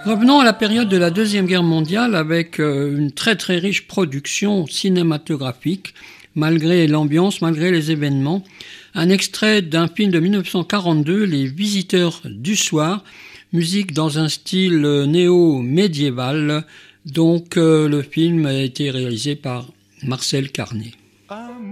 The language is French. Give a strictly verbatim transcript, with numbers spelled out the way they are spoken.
Revenons à la période de la Deuxième Guerre mondiale avec une très très riche production cinématographique, malgré l'ambiance, malgré les événements. Un extrait d'un film de dix-neuf cent quarante-deux, Les Visiteurs du Soir, musique dans un style néo-médiéval. Donc euh, le film a été réalisé par Marcel Carné.